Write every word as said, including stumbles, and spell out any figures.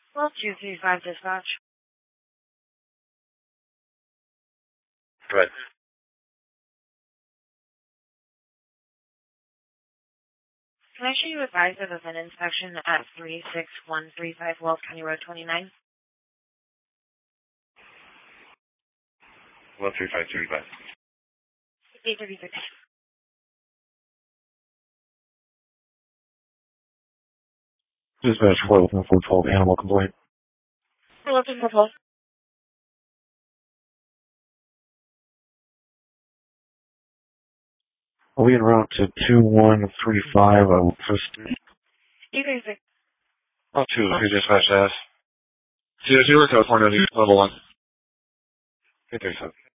Well, two three five dispatch. Go ahead. Can I show you advise of an inspection at three six one three five Wells County Road twenty-nine? one three five three five. eight thirty-six. Dispatch four one four twelve animal complaint. Hello, Patrol. Are we en route to two one three five? I will just. eight thirty-six. Oh, two. Who dispatch ass? Zero zero California level one. eight thirty-seven.